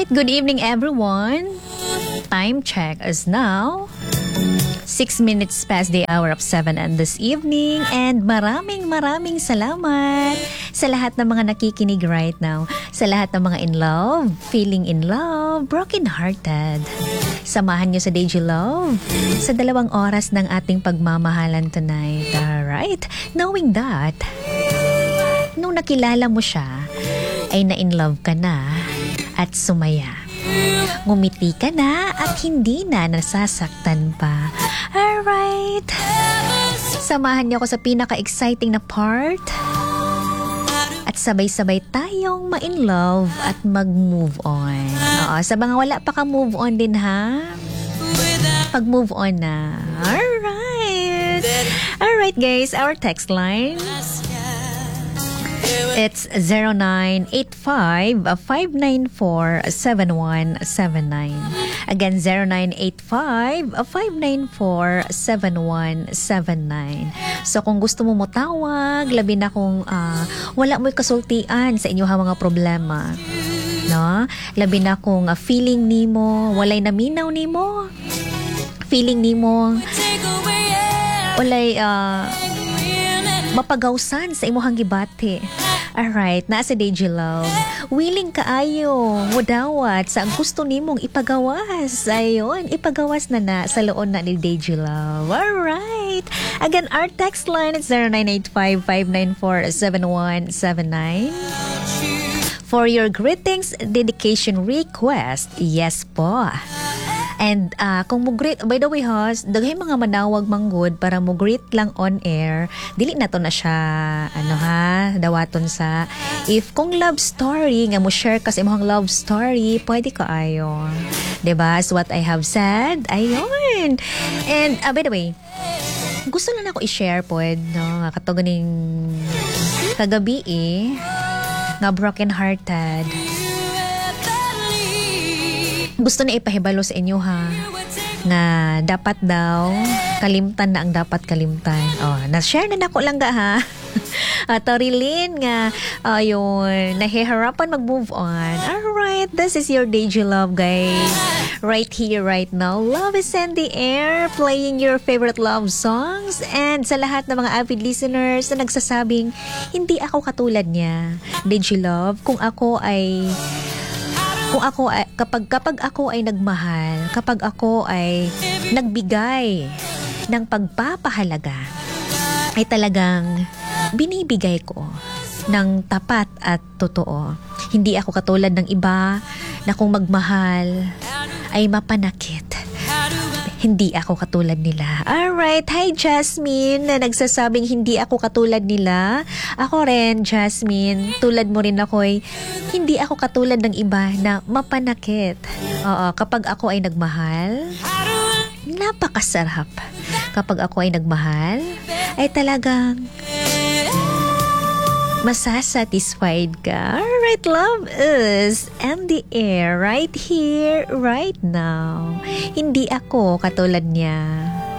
good evening everyone. Time check is now 6 minutes past the hour of 7 and this evening, and maraming salamat sa lahat ng mga nakikinig right now, sa lahat ng mga in love, feeling in love, broken hearted. Samahan niyo sa Deji Love sa 2 oras ng ating pagmamahalan tonight. Alright, knowing that nung nakilala mo siya ay na-in love ka na at sumaya. Ngumiti ka na at hindi na nasasaktan pa. Alright. Samahan niyo ako sa pinaka-exciting na part. At sabay-sabay tayong ma-in love at mag-move on. Oo, sa mga wala pa ka move on din ha. Pag-move on na. Alright. Alright guys, our text line. It's 0985-594-7179. Again, 0985-594-7179. So kung gusto mo tawag, labi na kung wala mo'y kasultian sa inyong mga problema. No? Labi na kung feeling nimo, walay naminaw nimo. Feeling nimo, walay mapagawsan sa imuhang gibati. Alright, nasa Deji Love. Willing kaayo, mudawat sa ang gusto nimong ipagawas. Ayun, ipagawas na sa loon na ni Deji Love. Alright. Again, our text line is 0985-594-7179. For your greetings, dedication request, yes po. And kung mo greet, by the way host, daghay mga manawag manggod para mo greet lang on air, dili na to na siya, dawaton sa, if kung love story, nga mo share kasi imong love story, pwede ka ayon. Diba? So what I have said, ayun. And by the way, gusto lang ako i-share po, no, kato ganing kagabi nga broken hearted. Gusto na ipahibalo sa inyo ha, nga dapat daw kalimtan na ang dapat kalimtan. Na-share na nako lang ga ha. Torilyn nga yun, nahihirapan mag-move on. Alright, this is your Deji Love guys. Right here, right now. Love is in the air, playing your favorite love songs. And sa lahat ng mga avid listeners na nagsasabing, hindi ako katulad niya. Deji Love, kapag ako ay nagmahal, kapag ako ay nagbigay ng pagpapahalaga, ay talagang binibigay ko ng tapat at totoo. Hindi ako katulad ng iba na kung magmahal ay mapanakit. Hindi ako katulad nila. Alright, hi Jasmine na nagsasabing hindi ako katulad nila. Ako rin, Jasmine, tulad mo rin ako'y hindi ako katulad ng iba na mapanakit. Oo, kapag ako ay nagmahal, napakasarap. Kapag ako ay nagmahal, ay talagang masasatisfied ka. Alright, love is in the air right here, right now. Hindi ako katulad niya.